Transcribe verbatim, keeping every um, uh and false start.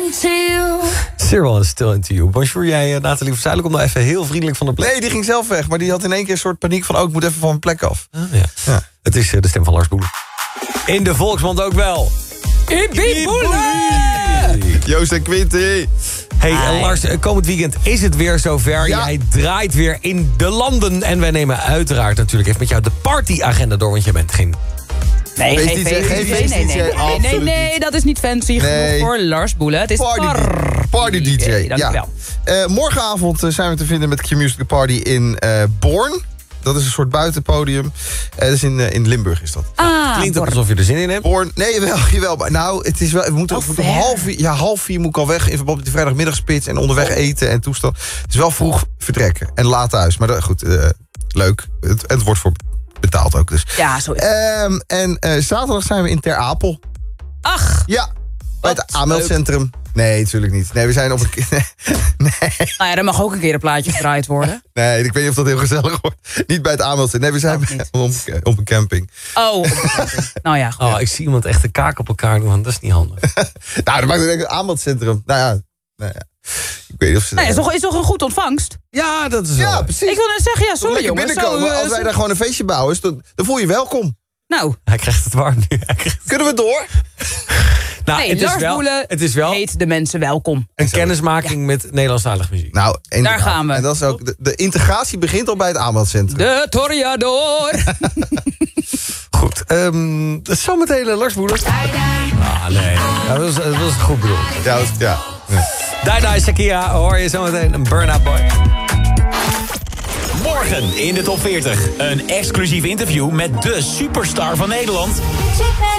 into you. Cyril is still into you. Bonjour, jij, uh, Nathalie Verzuilen, komt nou even heel vriendelijk van de plek. Nee, die ging zelf weg. Maar die had in één keer een soort paniek van... oh, ik moet even van mijn plek af. Ah, ja. Ja. Het is uh, de stem van Lars Boelen. In de volksmond ook wel. Ibi Joost en Quinty. Hey uh, Lars, uh, komend weekend is het weer zover. Ja. Jij draait weer in de landen. En wij nemen uiteraard natuurlijk even met jou de partyagenda door. Want jij bent geen... Nee, geen Feest-D J, feest-D J, geen nee, feest-D J, nee, nee, nee, nee, absoluut nee, niet. dat is niet fancy Nee. genoeg voor Lars Boelen. Het is Party, party, party D J. Dankjewel. Ja. Uh, morgenavond uh, zijn we te vinden met Q-Music Party in uh, Born. Dat is een soort buitenpodium. Uh, dat is in, uh, in Limburg is dat. Ah, Klinkt ook Born. alsof je er zin in hebt. Born, nee, jawel, jawel. Maar nou, het is wel, we moeten Oh, om ver. half vier, ja, half vier moet ik al weg in verband met de vrijdagmiddagspits en onderweg eten en toestand. Het is wel vroeg vertrekken en laat thuis. Maar dat, goed, uh, leuk. Het, het wordt voor betaald ook dus. Ja, zo is het. Um, en uh, zaterdag zijn we in Ter Apel. Ach, Ja, bij Wat het aanmeldcentrum. Nee, natuurlijk niet. Nee, we zijn op een... Nee, nou ja, er mag ook een keer een plaatje gedraaid worden. nee, ik weet niet of dat heel gezellig wordt. Niet bij het aanmeldcentrum. Nee, we zijn Ook bij- niet. op, op een camping. Oh, op de camping. Nou ja, goed. Oh, ik zie iemand echt de kaak op elkaar doen. Want dat is niet handig. Nou, dat maakt denk ik een aanmeldcentrum. Nou ja, nou ja. Ik weet niet of ze... Nee, is toch, is toch een goed ontvangst? Ja, dat is Ja, wel... precies. Ik wil net zeggen, ja, sorry Lekker jongens. binnenkomen. Zo, uh, Als wij daar gewoon een feestje bouwen, is dan, dan voel je je welkom. Nou, Hij krijgt het warm nu. Hij krijgt... Kunnen we door? Nou, nee, het, is Lars wel, Boelen het is wel heet de mensen welkom. een kennismaking met Nederlandstalige muziek. Nou, inderdaad. Daar gaan we. En dat is ook, de, de integratie begint al bij het aanmeldcentrum. De Toreador. Goed, um, zometeen uh, Lars Boelen. Ah, nee. Ja, dat, was, dat was goed bedoeld. Ja, dat- ja. ja. Dai Dai Shakira hoor je zometeen een Burna Boy. Morgen in de top veertig. Een exclusief interview met de superstar van Nederland.